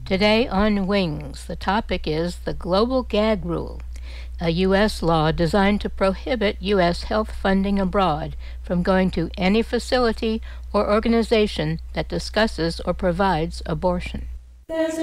Today on Wings, the topic is the Global Gag Rule, a U.S. law designed to prohibit U.S. health funding abroad from going to any facility or organization that discusses or provides abortion. There's